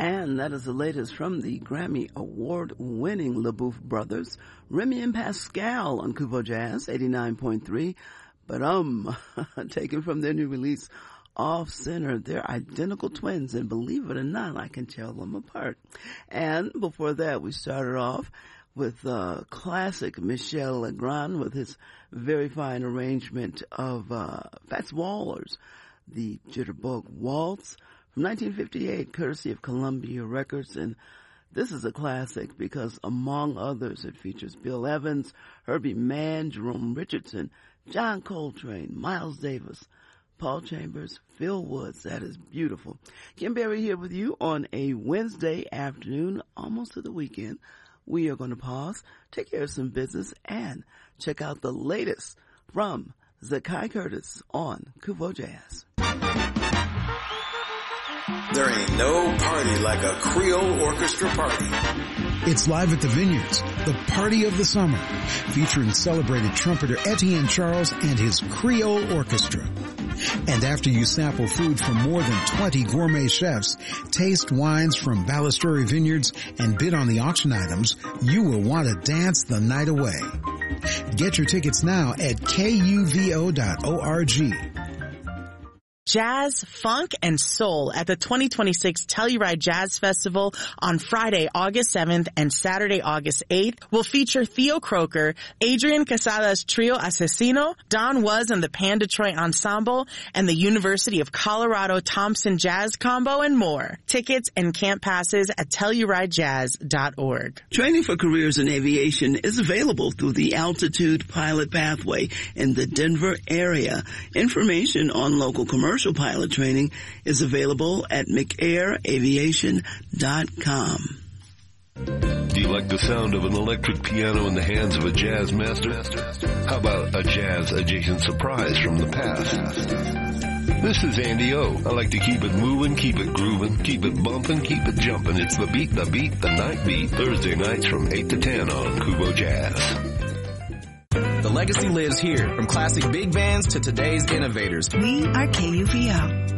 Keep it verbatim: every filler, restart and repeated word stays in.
And that is the latest from the Grammy Award-winning LaBeouf Brothers, Remy and Pascal on Kuvo Jazz, eighty-nine point three. But um, taken from their new release, Off Center. They're identical twins, and believe it or not, I can tell them apart. And before that, we started off with uh, classic Michel Legrand with his very fine arrangement of uh, Fats Waller's The Jitterbug Waltz from nineteen fifty-eight, courtesy of Columbia Records. And this is a classic because, among others, it features Bill Evans, Herbie Mann, Jerome Richardson, John Coltrane, Miles Davis, Paul Chambers, Phil Woods. That is beautiful. Kim Berry here with you on a Wednesday afternoon, almost to the weekend. We are going to pause, take care of some business, and check out the latest from Zakai Curtis on Kuvo Jazz. There ain't no party like a Creole orchestra party. It's live at the Vineyards, the party of the summer, featuring celebrated trumpeter Etienne Charles and his Creole Orchestra. And after you sample food from more than twenty gourmet chefs, taste wines from Ballasteri Vineyards, and bid on the auction items, you will want to dance the night away. Get your tickets now at kuvo dot org. Jazz, funk, and soul at the twenty twenty-six Telluride Jazz Festival on Friday, August seventh and Saturday, August eighth will feature Theo Croker, Adrian Casada's Trio Asesino, Don Was and the Pan Detroit Ensemble, and the University of Colorado Thompson Jazz Combo, and more. Tickets and camp passes at telluride jazz dot org. Training for careers in aviation is available through the Altitude Pilot Pathway in the Denver area. Information on local commercial Commercial pilot training is available at mcair aviation dot com. Do you like the sound of an electric piano in the hands of a jazz master? How about a jazz-adjacent surprise from the past? This is Andy O. I like to keep it moving, keep it grooving, keep it bumping, keep it jumping. It's the beat, the beat, the night beat. Thursday nights from eight to ten on Kuvo Jazz. The legacy lives here, from classic big bands to today's innovators. We are K U V O.